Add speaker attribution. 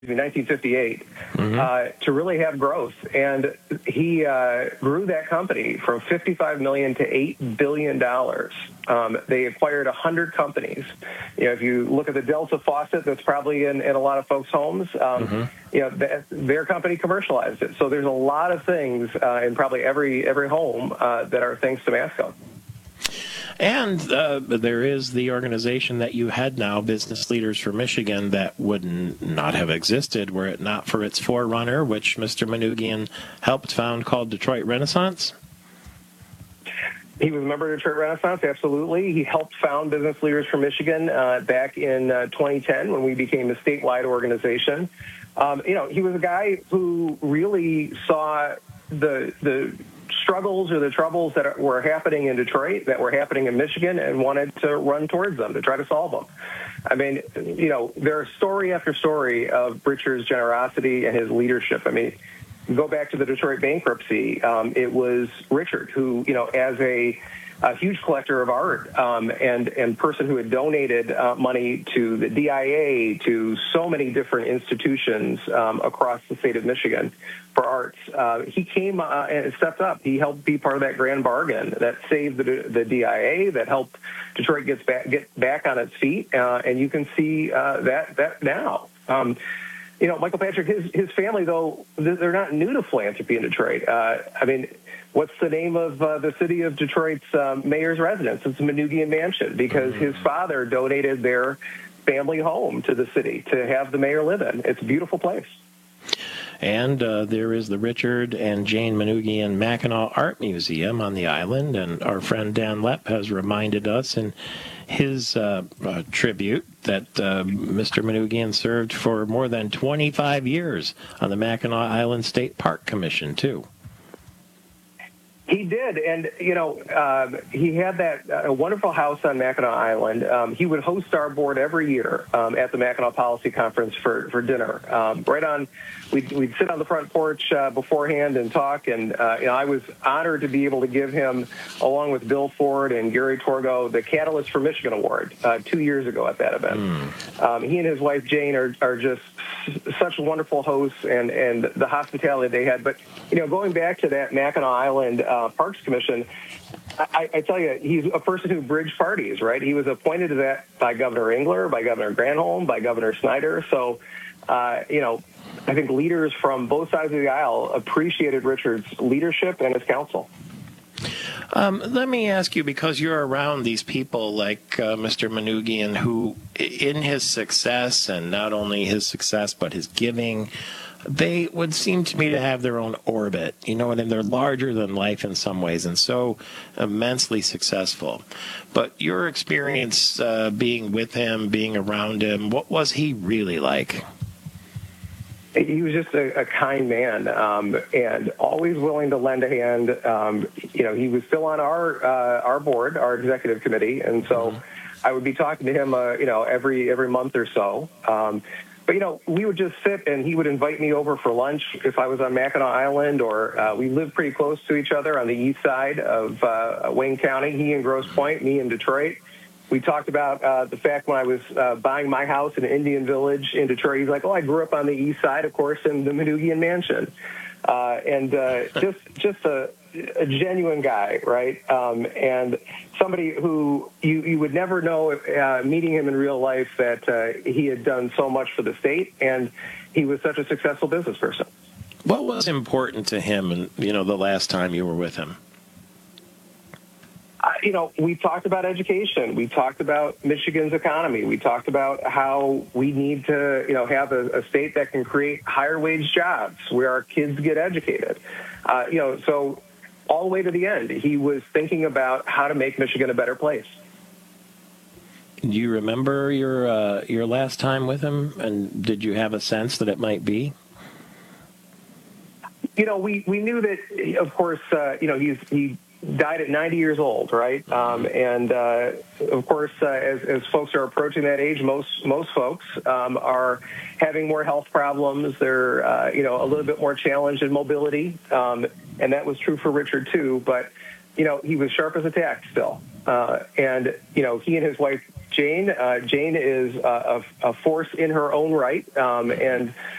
Speaker 1: 1958, to really have growth. And he grew that company from $55 million to $8 billion. They acquired 100 companies. If you look at the Delta faucet that's probably in a lot of folks' homes, their company commercialized it. So there's a lot of things in probably every home that are thanks to Masco.
Speaker 2: And there is the organization that you had now, Business Leaders for Michigan, that would not have existed were it not for its forerunner, which Mr. Manoogian helped found, called Detroit Renaissance.
Speaker 1: He was a member of Detroit Renaissance, absolutely. He helped found Business Leaders for Michigan back in 2010 when we became a statewide organization. He was a guy who really saw the struggles or the troubles that were happening in Detroit, that were happening in Michigan, and wanted to run towards them to try to solve them. I mean, there's story after story of Richard's generosity and his leadership. I mean, go back to the Detroit bankruptcy. It was Richard who, as a huge collector of art and person who had donated money to the DIA, to so many different institutions across the state of Michigan for arts. He came and stepped up. He helped be part of that grand bargain that saved the DIA, that helped Detroit get back on its feet, and you can see that now. Michael Patrick, his family, though, they're not new to philanthropy in Detroit. What's the name of the city of Detroit's mayor's residence? It's Manoogian Mansion, because his father donated their family home to the city to have the mayor live in. It's a beautiful place.
Speaker 2: And there is the Richard and Jane Manoogian Mackinac Art Museum on the island, and our friend Dan Lepp has reminded us in his tribute that Mr. Manoogian served for more than 25 years on the Mackinac Island State Park Commission, too.
Speaker 1: He did, and, he had that wonderful house on Mackinac Island. He would host our board every year at the Mackinac Policy Conference for dinner. We'd sit on the front porch beforehand and talk, and I was honored to be able to give him, along with Bill Ford and Gary Torgo, the Catalyst for Michigan Award 2 years ago at that event. He and his wife, Jane, are just such wonderful hosts, and the hospitality they had. But, going back to that Mackinac Island Parks Commission, I tell you, he's a person who bridged parties, right? He was appointed to that by Governor Engler, by Governor Granholm, by Governor Snyder. So, I think leaders from both sides of the aisle appreciated Richard's leadership and his counsel.
Speaker 2: Let me ask you, because you're around these people like Mr. Manoogian, who in his success, and not only his success, but his giving, they would seem to me to have their own orbit, and they're larger than life in some ways and so immensely successful. But your experience being with him, being around him, what was he really like?
Speaker 1: He was just a kind man and always willing to lend a hand. He was still on our board, our executive committee, and so I would be talking to him, every month or so. But, we would just sit, and he would invite me over for lunch if I was on Mackinac Island, or we lived pretty close to each other on the east side of Wayne County, he in Grosse Pointe, me in Detroit. We talked about the fact when I was buying my house in Indian Village in Detroit, he's like, I grew up on the east side, of course, in the Manoogian Mansion. Just a genuine guy, right? And somebody who you would never know, meeting him in real life, that he had done so much for the state, and he was such a successful business person.
Speaker 2: What was important to him, the last time you were with him?
Speaker 1: We talked about education. We talked about Michigan's economy. We talked about how we need to, have a state that can create higher wage jobs where our kids get educated. So all the way to the end, he was thinking about how to make Michigan a better place.
Speaker 2: Do you remember your last time with him, and did you have a sense that it might be?
Speaker 1: We knew that, of course, he died at 90 years old, right? And of course, as folks are approaching that age, most folks are having more health problems. They're a little bit more challenged in mobility, and that was true for Richard too. But he was sharp as a tack still, and he and his wife Jane. Jane is a force in her own right, and